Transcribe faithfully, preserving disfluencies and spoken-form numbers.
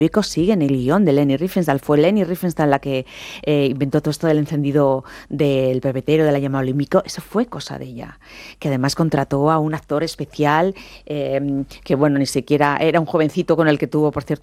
sigue en el guión de Leni Riefenstahl. Fue Leni Riefenstahl la que eh, inventó todo esto del encendido del pepetero, de la llama olímpico. Eso fue cosa de ella, que además contrató a un actor especial, eh, que bueno, ni siquiera era un jovencito con el que tuvo, por cierto,